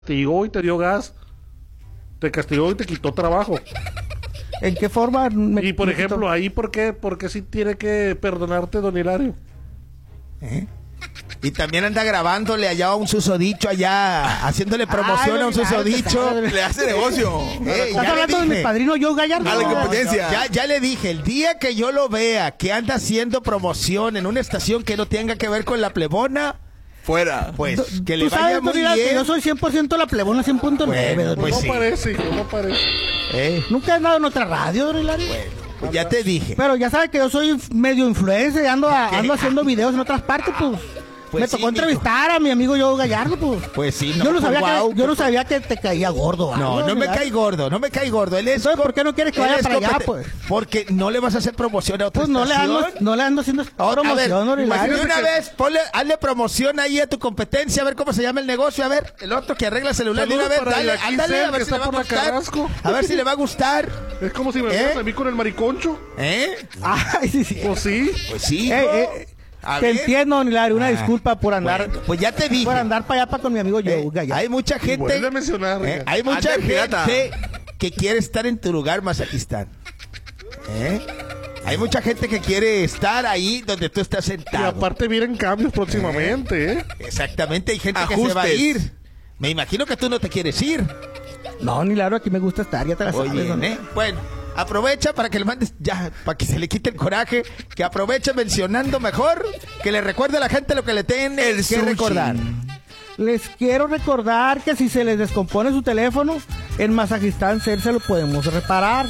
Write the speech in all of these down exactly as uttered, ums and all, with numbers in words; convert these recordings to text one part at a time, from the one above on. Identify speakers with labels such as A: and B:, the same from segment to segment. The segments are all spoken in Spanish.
A: castigó y te dio gas, te castigó y te quitó trabajo.
B: ¿En qué forma? Me,
A: y por
B: me
A: ejemplo,
B: quitó?
A: ahí, ¿por qué? Porque sí tiene que perdonarte, don Hilario.
C: ¿Eh? Y también anda grabándole allá a un susodicho allá, haciéndole promoción
B: Ay,
C: a un susodicho.
D: Le hace negocio.
C: Eh,
B: ¿Estás
C: ya le
B: hablando de mi
C: dije.
B: padrino Joe Gallardo?
D: A la competencia.
C: Ya, ya le dije, el día que yo lo vea que anda haciendo promoción en una estación que no tenga que ver con la plebona,
D: Fuera.
C: pues
B: Tú-
C: que le
B: tú
C: vaya
B: sabes,
C: muy
B: don Hilario, que
C: bien.
B: yo soy cien por ciento la plebona, cien punto nueve.
C: Bueno,
B: don
C: pues
A: no
C: sí.
A: parece, hijo, no parece.
C: Eh,
B: Nunca he andado en otra radio, don Hilario.
C: pues ya te dije.
B: Pero ya sabes que yo soy medio influencer, ando, a- ando haciendo videos en otras partes, pues.
C: Pues
B: me
C: sí,
B: tocó entrevistar a mi amigo Joe Gallardo, pues.
C: Pues sí, no,
B: yo, no
C: pues,
B: sabía
C: guau,
B: que, yo no
C: pues,
B: sabía que te caía gordo.
C: No,
B: algo,
C: no me
B: ¿verdad?
C: cae gordo, no me cae gordo. Él es
B: Entonces,
C: co-
B: ¿por qué no quieres que
C: él
B: vaya
C: es
B: para allá,
C: competen-
B: pues?
C: Porque no le vas a hacer promoción a otra
B: Pues no le, ando,
C: estación.
B: no le ando haciendo
C: Oh, a ver,
B: promoción, don Hilario.
C: imagínate una
A: que-
C: vez, ponle, hazle promoción ahí a tu competencia, a ver cómo se llama el negocio, a ver, el otro que arregla celular de una
A: Saludos
C: vez,
A: para
C: dale,
A: Joaquín
C: ándale,
A: Sen,
C: a ver
A: que
C: si le
A: está
C: va a
A: por la
C: gustar.
A: Carrasco.
C: A ver si le va a gustar,
A: Es como si me
C: ¿Eh?
A: vieras a mí con el mariconcho.
C: ¿eh?
B: Ay, sí, sí.
A: Pues sí.
C: Pues sí,
B: Eh,
C: ¿no?
B: eh,
C: A
B: te
C: ver.
B: entiendo, don Hilario, una
C: Ah,
B: disculpa por andar,
C: Bueno, pues ya te dije.
B: por andar para allá para con mi amigo Joe
C: Eh,
B: Gallardo.
C: hay mucha gente,
A: Vuelve a mencionar,
C: eh,
A: oiga.
C: hay mucha
D: Anda en pirata.
C: gente que quiere estar en tu lugar, Mazaquistán. ¿Eh? Hay mucha gente que quiere estar ahí donde tú estás
A: Y
C: sentado.
A: aparte vienen cambios próximamente, ¿eh?
C: Exactamente, hay gente que se
D: Ajustes.
C: va a ir. Me imagino que tú no te quieres ir.
B: No, don Hilario, aquí me gusta estar, ya te la sabes.
C: Oye,
B: don-
C: ¿eh? Bueno, aprovecha para que le mandes, ya, para que se le quite el coraje, que aproveche mencionando mejor, que le recuerde a la gente lo que le tiene
D: El
C: que
D: sushi.
C: recordar.
B: Les quiero recordar que si se les descompone su teléfono, en Mazajistán Cel se lo podemos reparar.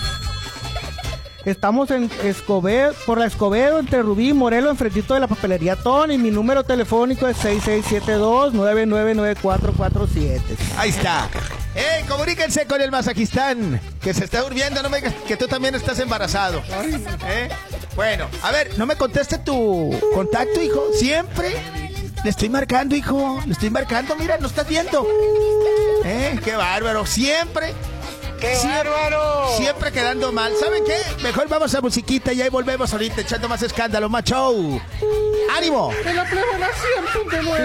B: Estamos en Escobedo, por la Escobedo, entre Rubí y Morelos, enfrentito de la papelería Tony. Mi número telefónico es seis seis siete dos, nueve nueve nueve cuatro cuatro siete.
C: Ahí está. ¡Eh, comuníquense con el Mazajistán! Que se está durmiendo, no me digas que tú también estás embarazado. ¿Eh? Bueno, a ver, no me conteste tu contacto, hijo. Siempre le estoy marcando, hijo. Le estoy marcando, mira, no estás viendo. ¿Eh? ¡Qué bárbaro! Siempre. ¡Qué bárbaro! Siempre quedando mal. ¿Saben qué? Mejor vamos a musiquita y ahí volvemos ahorita echando más escándalo, más show. ¡Ánimo!
A: En la plebona cien punto nueve.